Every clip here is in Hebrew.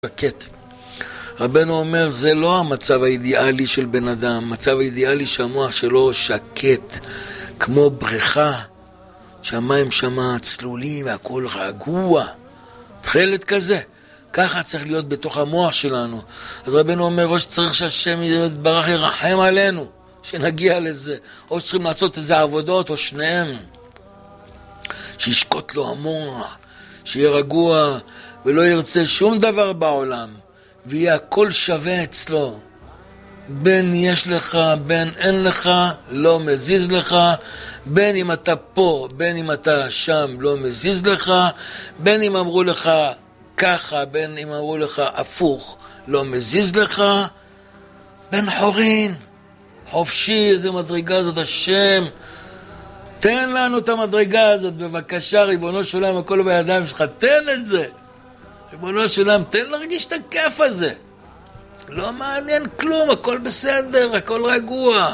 שקט. רבנו אומר, זה לא המצב האידיאלי של בן אדם. המצב האידיאלי שהמוח שלו שקט, כמו בריכה, שהמים שמה צלולים והכל רגוע. תחילת כזה. ככה צריך להיות בתוך המוח שלנו. אז רבנו אומר, או שצריך שהשם יתברך ירחם עלינו, שנגיע לזה. או שצריכים לעשות איזה עבודות, או שניהם. שישקוט לו המוח, שיהיה רגוע, ולא ירצה שום דבר בעולם, ויהיה הכל שווה אצלו. בין יש לך, בין אין לך, לא מזיז לך, בין אם אתה פה, בין אם אתה שם, לא מזיז לך, בין אם אמרו לך ככה, בין אם אמרו לך הפוך, לא מזיז לך, בין חורין, חופשי, איזה מדרגה זאת השם. תן לנו את המדרגה הזאת, בבקשה, ריבונו של עולם, הכל בידיים שלך, תן את זה. ריבונו של עולם, תן להרגיש את הכיף הזה. לא מעניין כלום, הכל בסדר, הכל רגוע.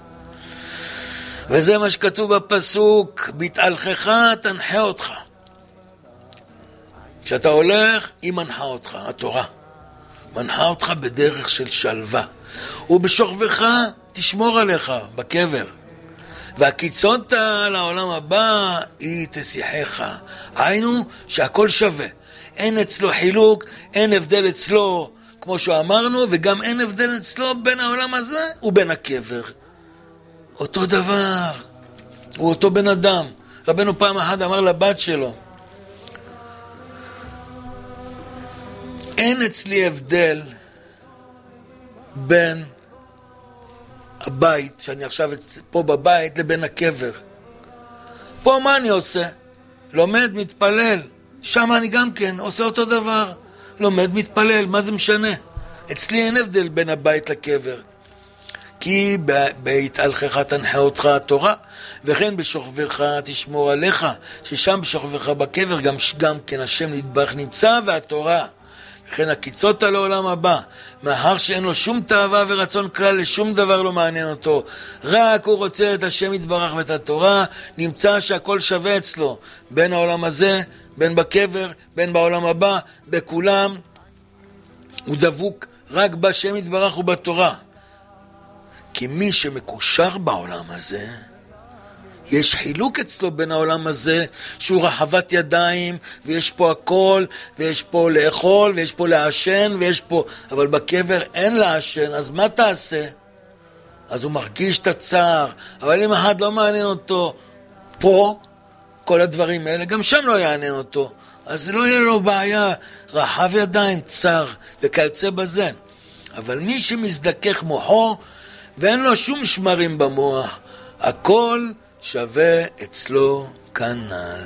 וזה מה שכתוב בפסוק, בהתהלכך תנחה אותך. כשאתה הולך, היא מנחה אותך, התורה. מנחה אותך בדרך של שלווה. ובשוכבך תשמור עליך, בקבר. והקיצות לעולם הבא היא תשיחך. היינו שהכל שווה. אין אצלו חילוק, אין הבדל אצלו, כמו שאמרנו, וגם אין הבדל אצלו בין העולם הזה ובין הקבר. אותו דבר, הוא אותו בן אדם. רבנו פעם אחת אמר לבת שלו, אין אצלי הבדל בין הבית, שאני עכשיו פה בבית, לבין הקבר. פה מה אני עושה? לומד, מתפלל. שם אני גם כן עושה אותו דבר. לומד, מתפלל, מה זה משנה? אצלי אין הבדל בין הבית לקבר. כי בהתהלכך תנחה אותך התורה, וכן בשוכבך תשמור עליך, ששם בשוכבך בקבר גם כן השם נדבך נמצא והתורה. וכן הקיצות לעולם הבא, מאחר שאין לו שום תאווה ורצון כלל, לשום דבר לא מעניין אותו, רק הוא רוצה את השם יתברך ואת התורה, נמצא שהכל שווה אצלו, בין העולם הזה, בין בקבר, בין בעולם הבא, בכולם, הוא דבוק רק בשם יתברך ובתורה. כי מי שמקושר בעולם הזה, יש חילוק אצלו בין העולם הזה, שהוא רחבת ידיים, ויש פה הכל, ויש פה לאכול, ויש פה לעשן, ויש פה... אבל בקבר אין לעשן, אז מה תעשה? אז הוא מרגיש את הצער, אבל אם אחד לא מעניין אותו, פה, כל הדברים האלה, גם שם לא יעניין אותו. אז לא יהיה לו בעיה, רחב ידיים, צער, וכיוצא בזה. אבל מי שמזדכך מוחו, ואין לו שום שמרים במוח, הכל שווה אצלו כנ"ל.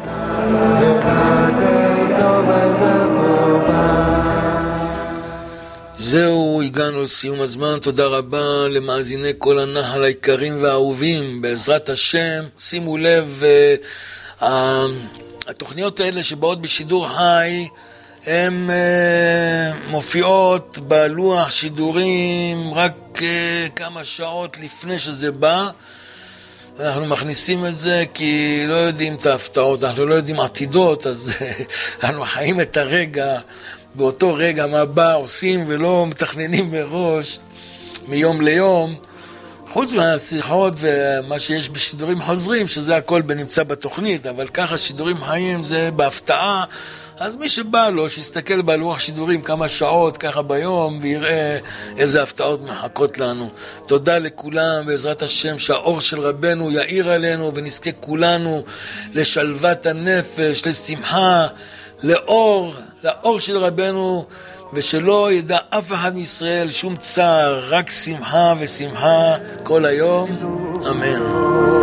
זהו, הגענו לסיום הזמן. תודה רבה למאזיני כל הנחל היקרים והאהובים. בעזרת השם, שימו לב, התוכניות האלה שבאות בשידור חי, הן מופיעות בלוח שידורים רק כמה שעות לפני שזה בא. אנחנו מכניסים את זה כי לא יודעים את ההפתעות, אנחנו לא יודעים עתידות, אז אנחנו חיים את הרגע, באותו רגע מה בא, עושים ולא מתכננים מראש מיום ליום, חוץ מהשיחות ומה שיש בשידורים חוזרים, שזה הכל נמצא בתוכנית, אבל ככה שידורים חיים זה בהפתעה. אז מי שבא לו, שיסתכל בלוח שידורים כמה שעות ככה ביום, ויראה איזה הפתעות מחכות לנו. תודה לכולם, בעזרת השם, שהאור של רבנו יאיר עלינו, ונזכה כולנו לשלוות הנפש, לשמחה, לאור של רבנו, ושלא ידע אף אחד מישראל שום צער, רק שמחה ושמחה כל היום. אמן.